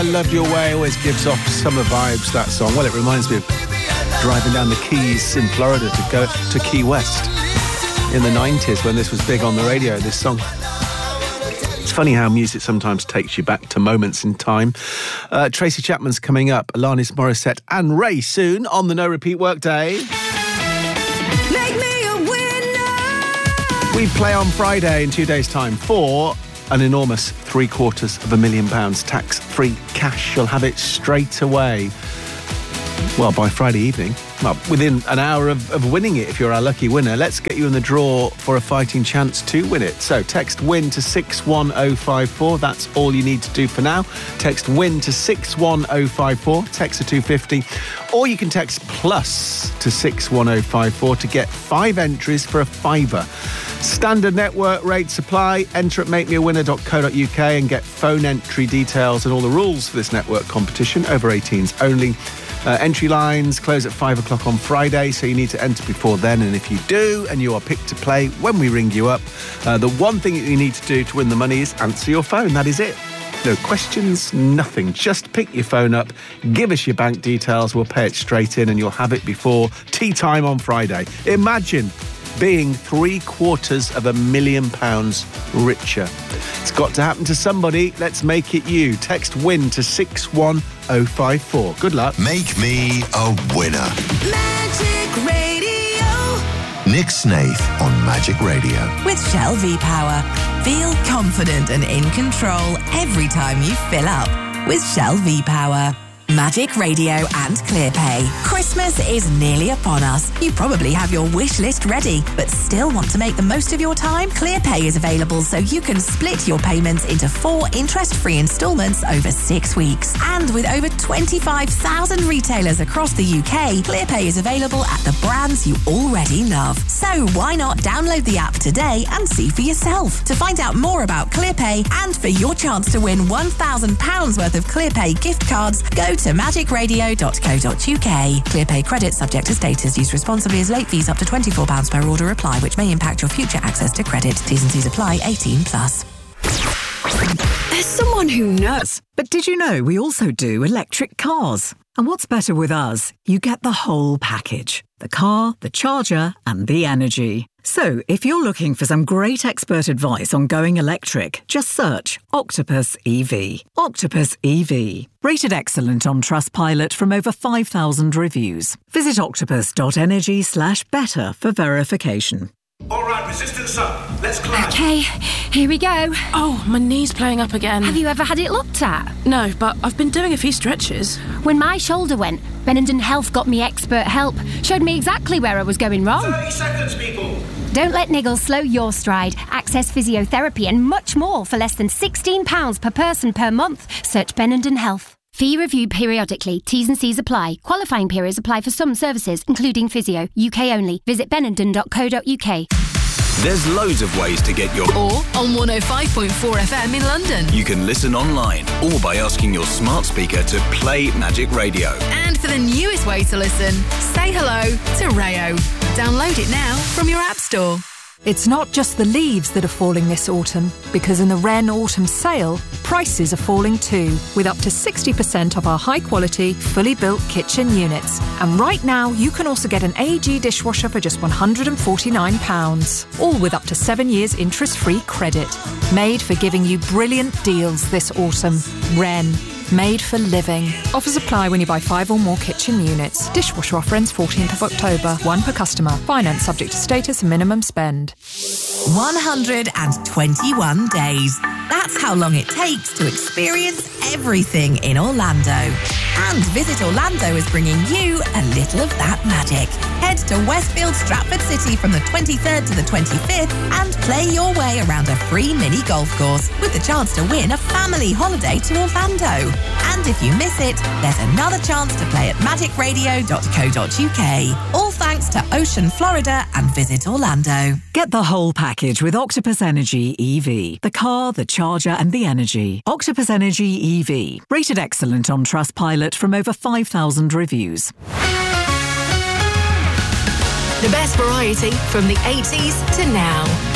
I Love Your Way always gives off summer vibes, that song. Well, it reminds me of driving down the Keys in Florida to go to Key West in the 90s when this was big on the radio, this song. It's funny how music sometimes takes you back to moments in time. Tracy Chapman's coming up, Alanis Morissette and Ray soon on the No Repeat Workday. Make me a winner! We play on Friday in 2 days' time for an enormous £750,000 tax-free cash. You'll have it straight away. Well, by Friday evening. Well, within an hour of winning it, if you're our lucky winner. Let's get you in the draw for a fighting chance to win it. So text WIN to 61054. That's all you need to do for now. Text WIN to 61054. Text to 250. Or you can text PLUS to 61054 to get 5 entries for a £5. Standard network rates apply. Enter at makemeawinner.co.uk and get phone entry details and all the rules for this network competition. Over 18s only. Entry lines close at 5 o'clock on Friday, so you need to enter before then. And if you do, and you are picked to play when we ring you up, the one thing that you need to do to win the money is answer your phone. That is it. No questions, nothing. Just pick your phone up, give us your bank details, we'll pay it straight in, and you'll have it before tea time on Friday. Imagine being £750,000 richer. It's got to happen to somebody. Let's make it you. Text WIN to 61054. Good luck. Make me a winner. Magic Radio. Nick Snaith on Magic Radio. With Shell V-Power. Feel confident and in control every time you fill up with Shell V-Power. Magic Radio and ClearPay. Christmas is nearly upon us. You probably have your wish list ready, but still want to make the most of your time? ClearPay is available so you can split your payments into 4 interest-free instalments over 6 weeks. And with over 25,000 retailers across the UK, ClearPay is available at the brands you already love. So why not download the app today and see for yourself? To find out more about ClearPay and for your chance to win £1,000 worth of ClearPay gift cards, go to magicradio.co.uk. ClearPay credit subject to status. Used responsibly as late fees up to £24 per order apply, which may impact your future access to credit. T's and C's apply. 18+. There's someone who knows. But did you know we also do electric cars? And what's better with us? You get the whole package. The car, the charger, and the energy. So, if you're looking for some great expert advice on going electric, just search Octopus EV. Octopus EV. Rated excellent on Trustpilot from over 5,000 reviews. Visit octopus.energy/better for verification. All right, resistance up. Let's climb. Okay, here we go. Oh, my knee's playing up again. Have you ever had it looked at? No, but I've been doing a few stretches. When my shoulder went, Benenden Health got me expert help. Showed me exactly where I was going wrong. 30 seconds, people. Don't let niggles slow your stride. Access physiotherapy and much more for less than £16 per person per month. Search Benenden Health. Fee reviewed periodically. T's and C's apply. Qualifying periods apply for some services, including physio. UK only. Visit benenden.co.uk. There's loads of ways to get your... Or on 105.4 FM in London. You can listen online or by asking your smart speaker to play Magic Radio. And for the newest way to listen, say hello to Rayo. Download it now from your App Store. It's not just the leaves that are falling this autumn, because in the Wren Autumn Sale, prices are falling too, with up to 60% off our high-quality, fully built kitchen units. And right now, you can also get an AEG dishwasher for just £149, all with up to 7 years interest-free credit. Made for giving you brilliant deals this autumn. Wren. Made for living. Offers apply when you buy 5 or more kitchen units. Dishwasher offer ends 14th of October. 1 per customer. Finance subject to status and minimum spend. 121 days. That's how long it takes to experience everything in Orlando. And Visit Orlando is bringing you a little of that magic. Head to Westfield Stratford City from the 23rd to the 25th and play your way around a free mini golf course with the chance to win a family holiday to Orlando. And if you miss it, there's another chance to play at magicradio.co.uk. All thanks to Ocean Florida and Visit Orlando. Get the whole package with Octopus Energy EV. The car, the charger, and the energy. Octopus Energy EV. Rated excellent on Trustpilot from over 5,000 reviews. The best variety from the 80s to now.